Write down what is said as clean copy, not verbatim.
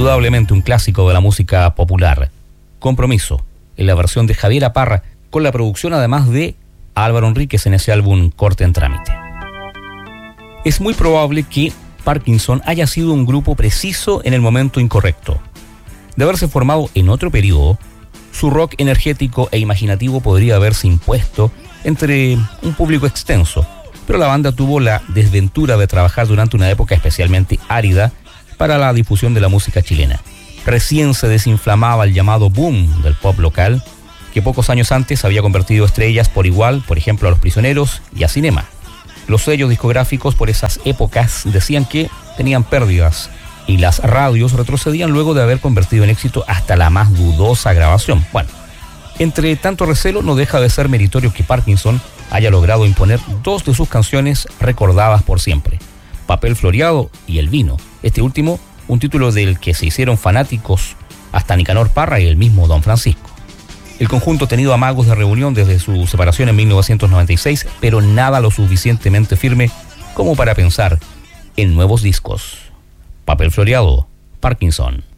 indudablemente un clásico de la música popular. Compromiso, en la versión de Javiera Parra, con la producción además de Álvaro Enríquez en ese álbum Corte en Trámite. Es muy probable que Parkinson haya sido un grupo preciso en el momento incorrecto. De haberse formado en otro periodo, su rock energético e imaginativo podría haberse impuesto entre un público extenso, pero la banda tuvo la desventura de trabajar durante una época especialmente árida para la difusión de la música chilena. Recién se desinflamaba el llamado boom del pop local, que pocos años antes había convertido estrellas por igual, por ejemplo, a Los Prisioneros y a Cinema. Los sellos discográficos por esas épocas decían que tenían pérdidas y las radios retrocedían luego de haber convertido en éxito hasta la más dudosa grabación. Bueno, entre tanto recelo no deja de ser meritorio que Parkinson haya logrado imponer dos de sus canciones recordadas por siempre, Papel Floreado y El Vino. Este último, un título del que se hicieron fanáticos hasta Nicanor Parra y el mismo Don Francisco. El conjunto ha tenido amagos de reunión desde su separación en 1996, pero nada lo suficientemente firme como para pensar en nuevos discos. Papel Floreado, Parkinson.